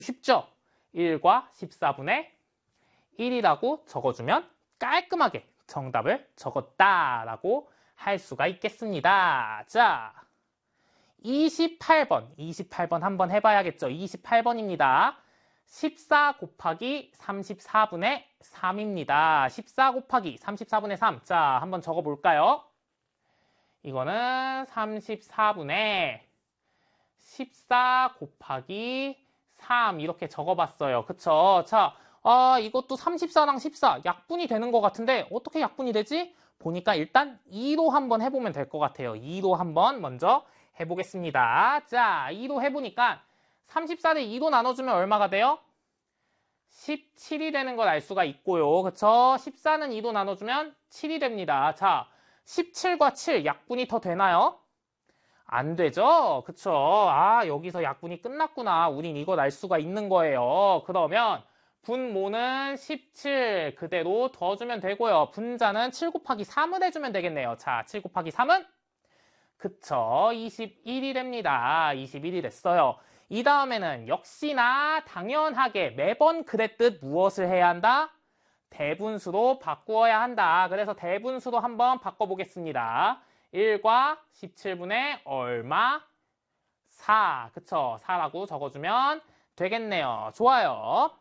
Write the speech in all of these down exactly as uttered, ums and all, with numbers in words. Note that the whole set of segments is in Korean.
쉽죠? 일과 십사분의 일이라고 적어주면 깔끔하게 정답을 적었다라고 할 수가 있겠습니다. 자, 이십팔 번, 이십팔 번 한번 해봐야겠죠? 이십팔 번입니다. 십사 곱하기 삼십사분의 삼입니다. 십사 곱하기 삼십사분의 삼. 자, 한번 적어볼까요? 이거는 삼십사분의 십사 곱하기 삼 이렇게 적어봤어요. 그쵸? 자, 아, 이것도 삼십사랑 십사 약분이 되는 것 같은데 어떻게 약분이 되지? 보니까 일단 이로 한번 해보면 될 것 같아요. 이로 한번 먼저 해보겠습니다. 자, 이로 해보니까 삼십사를 이로 나눠주면 얼마가 돼요? 십칠이 되는 걸 알 수가 있고요. 그쵸? 십사는 이로 나눠주면 칠이 됩니다. 자, 십칠과 칠 약분이 더 되나요? 안 되죠? 그쵸? 아, 여기서 약분이 끝났구나. 우린 이걸 알 수가 있는 거예요. 그러면 분모는 십칠 그대로 둬주면 되고요. 분자는 칠 곱하기 삼을 해주면 되겠네요. 자, 칠 곱하기 삼은? 그쵸? 이십일이 됩니다. 이십일이 됐어요. 이 다음에는 역시나 당연하게 매번 그랬듯 무엇을 해야 한다? 대분수로 바꾸어야 한다. 그래서 대분수로 한번 바꿔보겠습니다. 일과 십칠분의 얼마? 사. 그쵸? 사라고 적어주면 되겠네요. 좋아요.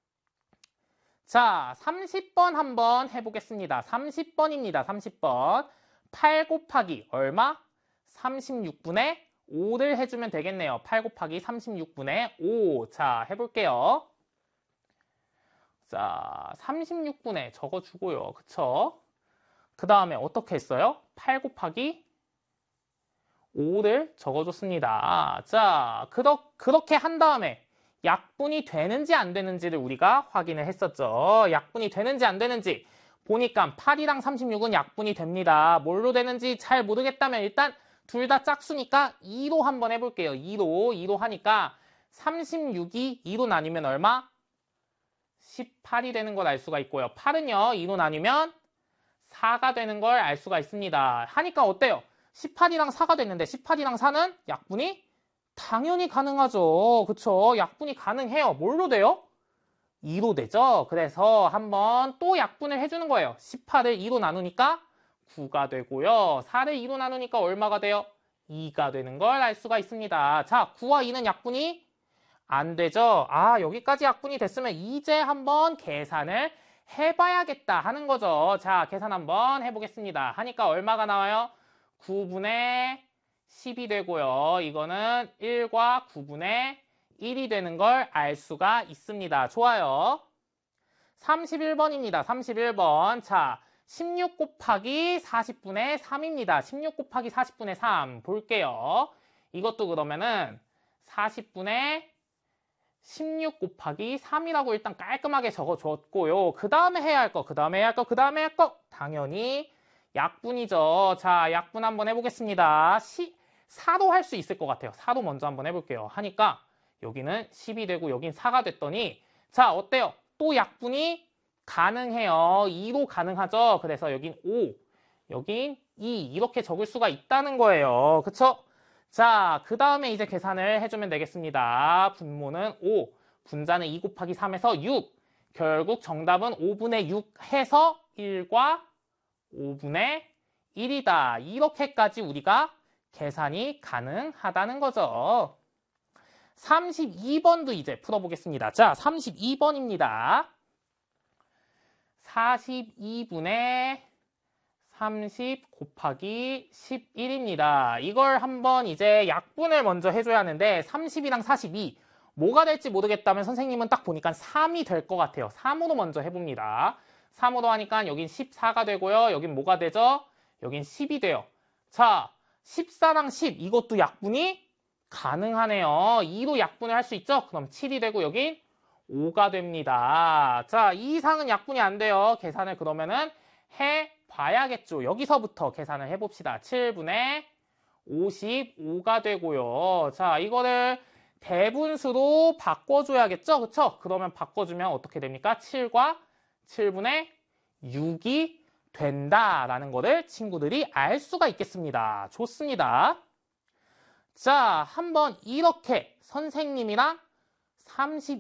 자, 삼십 번 한번 해보겠습니다. 삼십 번입니다. 삼십 번. 팔 곱하기 얼마? 삼십육분의 오를 해주면 되겠네요. 팔 곱하기 삼십육분의 오. 자, 해볼게요. 자, 삼십육분의 적어주고요. 그쵸? 그 다음에 어떻게 했어요? 팔 곱하기 오를 적어줬습니다. 자, 그러, 그렇게 한 다음에 약분이 되는지 안 되는지를 우리가 확인을 했었죠. 약분이 되는지 안 되는지 보니까 팔이랑 삼십육은 약분이 됩니다. 뭘로 되는지 잘 모르겠다면 일단 둘 다 짝수니까 이로 한번 해볼게요. 이로, 이로 하니까 삼십육이 이로 나뉘면 얼마? 십팔이 되는 걸 알 수가 있고요. 팔은요, 이로 나뉘면 사가 되는 걸 알 수가 있습니다. 하니까 어때요? 십팔이랑 사가 됐는데 십팔이랑 사는 약분이 당연히 가능하죠. 그쵸? 약분이 가능해요. 뭘로 돼요? 이로 되죠? 그래서 한번 또 약분을 해주는 거예요. 십팔을 이로 나누니까 구가 되고요. 사를 이로 나누니까 얼마가 돼요? 이가 되는 걸 알 수가 있습니다. 자, 구와 이는 약분이 안 되죠? 아, 여기까지 약분이 됐으면 이제 한번 계산을 해봐야겠다 하는 거죠. 자, 계산 한번 해보겠습니다. 하니까 얼마가 나와요? 구분의 십이 되고요. 이거는 일과 구분의 일이 되는 걸 알 수가 있습니다. 좋아요. 삼십일 번입니다. 삼십일 번. 자, 십육 곱하기 사십분의 삼입니다. 십육 곱하기 사십분의 삼 볼게요. 이것도 그러면은 사십분의 십육 곱하기 삼이라고 일단 깔끔하게 적어줬고요. 그 다음에 해야 할 거, 그 다음에 해야 할 거, 그 다음에 해야 할 거 당연히 약분이죠. 자, 약분 한번 해보겠습니다. 시, 사로 할 수 있을 것 같아요. 사로 먼저 한번 해볼게요. 하니까 여기는 십이 되고 여긴 사가 됐더니 자, 어때요? 또 약분이 가능해요. 이로 가능하죠. 그래서 여긴 오, 여긴 이 이렇게 적을 수가 있다는 거예요. 그쵸? 자, 그 다음에 이제 계산을 해주면 되겠습니다. 분모는 오, 분자는 이 곱하기 삼에서 육. 결국 정답은 오분의 육 해서 일과 오분의 일이다. 이렇게까지 우리가 계산이 가능하다는 거죠. 삼십이 번도 이제 풀어보겠습니다. 자, 삼십이 번입니다. 사십이분의 삼십 곱하기 십일입니다. 이걸 한번 이제 약분을 먼저 해줘야 하는데 삼십이랑 사십이 뭐가 될지 모르겠다면 선생님은 딱 보니까 삼이 될 것 같아요. 삼으로 먼저 해봅니다. 삼으로 하니까 여긴 십사가 되고요. 여긴 뭐가 되죠? 여긴 십이 돼요. 자, 십사랑 십 이것도 약분이 가능하네요. 이로 약분을 할 수 있죠? 그럼 칠이 되고 여긴 오가 됩니다. 자, 이 이상은 약분이 안 돼요. 계산을 그러면은 해봐야겠죠. 여기서부터 계산을 해봅시다. 칠분의 오십오가 되고요. 자, 이거를 대분수로 바꿔줘야겠죠? 그쵸? 그러면 바꿔주면 어떻게 됩니까? 칠과 칠분의 육이 된다라는 거를 친구들이 알 수가 있겠습니다. 좋습니다. 자, 한번 이렇게 선생님이랑 삼십